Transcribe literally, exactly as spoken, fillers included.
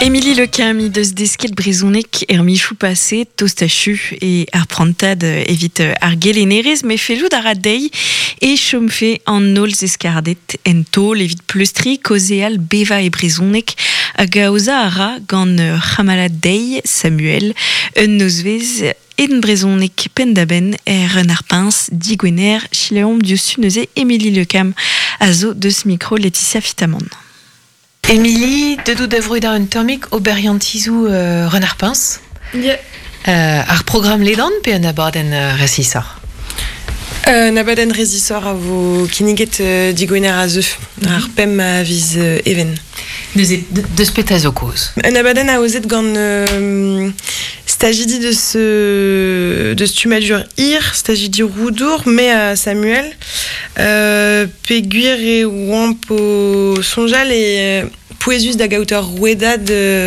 Émilie Lecam, deus desket brezhoneg er michou passé, tostachu et ar prantad evit ar gelenerez, me felout ar adei e chomfe an nolz eskardet en tol evit pleustri kozeal beva e brezhoneg a gaoza ara gant c'hamalat dei Samuel un nozvez en brezhoneg pendaben er un ar pinz digwener chileom diosu neuze Émilie Lecam a zo deus micro Laetitia Fitamon. Émilie, de dou davrout ar un termik oberiantizou euh, renard pince. Yeah. Euh, ar programme ledan pe un abaden uh, resisor. Euh, Nabaden rezisor a vo kiniget euh, digwener a zeuf, mm-hmm. ar pem a viz euh, even. Deus, de, deus pet a zo koz. Un abaden a ozet gant euh, stagidi de ce de stumadur ir, stagidi roudour, mais à Samuel, euh, peguir et wamp au sonjal et euh, poesus da gautor rouedad. Euh,